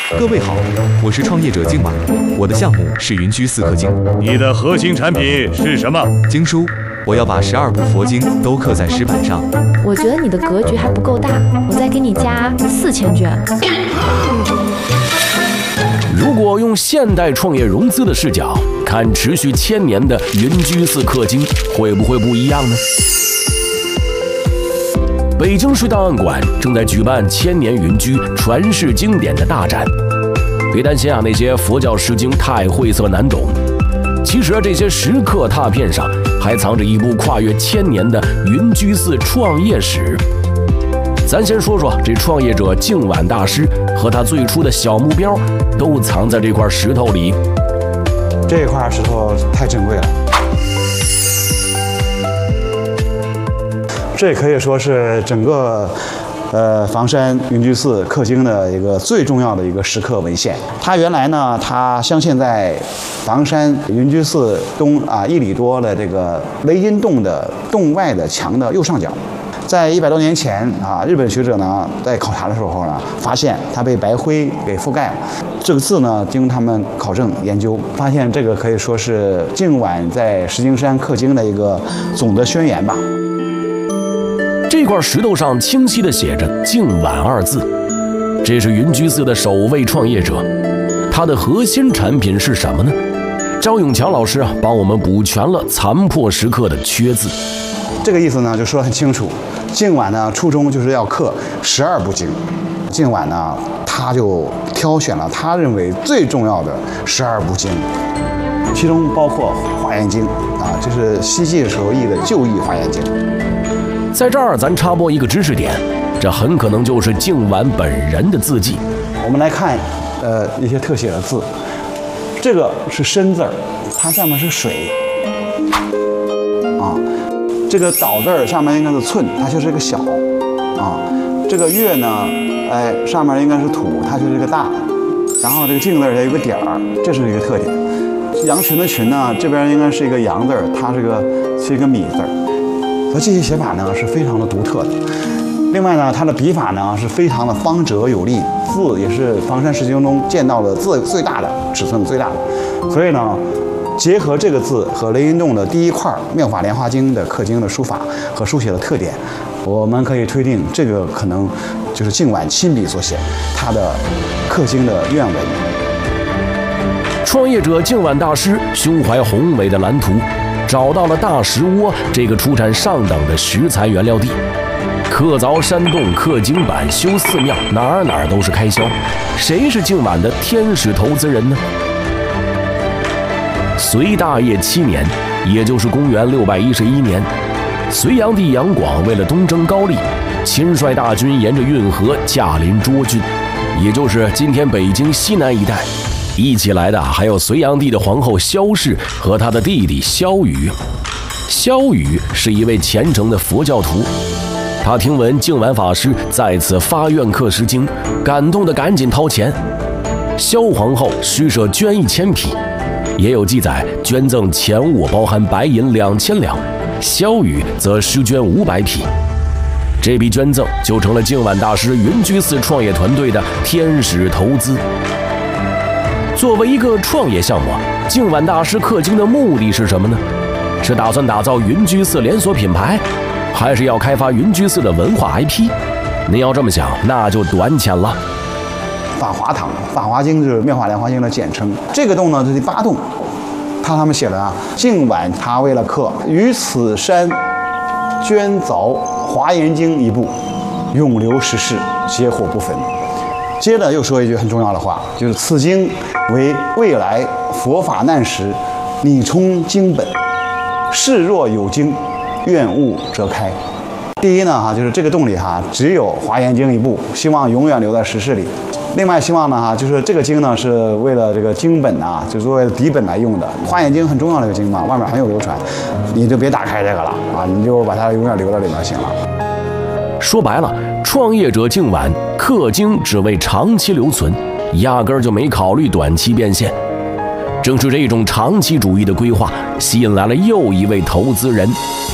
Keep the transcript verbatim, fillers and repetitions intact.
各位好，我是创业者静晚，我的项目是云居寺刻经。 你的核心产品是什么？ 经书，我要把十二部佛经都刻在石板上。 我觉得你的格局还不够大，我再给你加四千卷。 如果用现代创业融资的视角看持续千年的云居寺刻经，会不会不一样呢？北京市档案馆正在举办千年云居传世经典的大展。别担心啊，那些佛教诗经太晦涩难懂，其实这些石刻拓片上还藏着一部跨越千年的云居寺创业史。咱先说说这创业者净晚大师和他最初的小目标都藏在这块石头里。 这块石头太珍贵了，这可以说是整个呃房山云居寺刻经的一个最重要的一个石刻文献。它原来呢，它镶嵌在房山云居寺东啊一里多的这个雷音洞的洞外的墙的右上角。在一百多年前啊，日本学者呢在考察的时候呢，发现它被白灰给覆盖了。这个字呢，经他们考证研究，发现这个可以说是净晚在石经山刻经的一个总的宣言吧。 这块石头上清晰地写着“净晚”二字，这是云居寺的首位创业者。他的核心产品是什么呢？赵永强老师啊，帮我们补全了残破石刻的缺字。 这个意思呢，就说得很清楚。净晚呢，初衷就是要刻十二部经。净晚呢，他就挑选了他认为最重要的十二部经，其中包括《华严经》啊，这是西晋时候译的旧译《华严经》。 在这儿，咱插播一个知识点，这很可能就是净晚本人的字迹。 我们来看，呃，一些特写的字，这个是申字儿，它下面是水，啊。这个岛字儿上面应该是寸，它就是一个小，啊，这个月呢，哎，上面应该是土，它就是一个大，然后这个净字儿也有个点儿，这是一个特点。羊群的群呢，这边应该是一个羊字儿，它这个是一个米字儿，所以这些写法呢是非常的独特的。另外呢，它的笔法呢是非常的方折有力，字也是房山石经中见到的字最大的尺寸最大的，所以呢。结合这个字和雷音洞的第一块《妙法莲华经》的刻经的书法和书写的特点，我们可以推定这个可能就是净晚亲笔所写，他的刻经的愿文。 创业者净晚大师胸怀宏伟的蓝图，找到了大石窝这个出产上等的石材原料地，刻凿山洞、刻经板、修寺庙，哪儿哪儿都是开销。谁是净晚的天使投资人呢？隋大业七年，也就是公元六百一十一年，隋炀帝杨广为了东征高丽，亲率大军沿着运河驾临涿郡，也就是今天北京西南一带。一起来的还有隋炀帝的皇后萧氏和他的弟弟萧宇。萧宇是一位虔诚的佛教徒，他听闻净晚法师在此发愿刻石经，感动得赶紧掏钱。萧皇后施舍绢一千匹。也有记载，捐赠钱物包含白银两千两，萧宇则施捐五百匹。这笔捐赠就成了净晚大师云居寺创业团队的天使投资。作为一个创业项目，净晚大师刻经的目的是什么呢？是打算打造云居寺连锁品牌，还是要开发云居寺的文化 I P？ 您要这么想，那就短浅了。 法华堂，法华经就是妙法莲华经的简称。这个洞呢是第八洞，他他们写的啊，净晚他为了刻于此山捐凿华严经一部，永流十世，皆获不分。接着又说一句很重要的话，就是此经为未来佛法难时，理充经本，世若有经，愿勿折开。第一呢哈，就是这个洞里哈只有华严经一部，希望永远留在十世里。另外希望呢哈，就是这个经呢是为了这个经本啊，就作为底本来用的。华严经很重要的一个经嘛，外面很有流传，你就别打开这个了啊，你就把它永远留在里面行了。 说白了，创业者净晚刻经只为长期留存，压根儿就没考虑短期变现。正是这种长期主义的规划，吸引来了又一位投资人